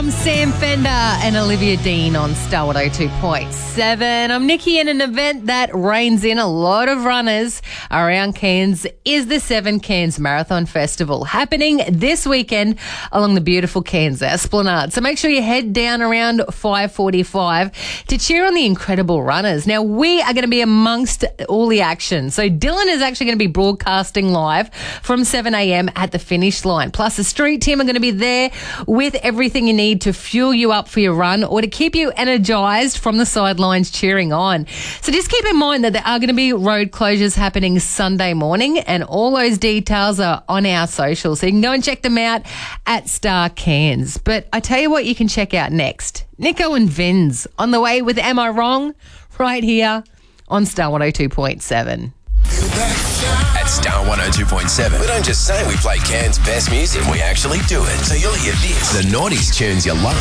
from Sam Fender and Olivia Dean on Star 102.7. I'm Nikki, and an event that reins in a lot of runners around Cairns is the 7 Cairns Marathon Festival, happening this weekend along the beautiful Cairns Esplanade. So make sure you head down around 5:45 to cheer on the incredible runners. Now, we are going to be amongst all the action. So Dylan is actually going to be broadcasting live from 7 a.m. at the finish line. Plus, the street team are going to be there with everything you need to fuel you up for your run or to keep you energised from the sidelines cheering on. So just keep in mind that there are going to be road closures happening Sunday morning, and all those details are on our socials. So you can go and check them out at Star Cairns. But I tell you what you can check out next. Nico and Vinz on the way with Am I Wrong? Right here on Star 102.7. At Star 102.7, we don't just say we play Cairns' best music, we actually do it. So you'll hear this. The noughties tunes you love.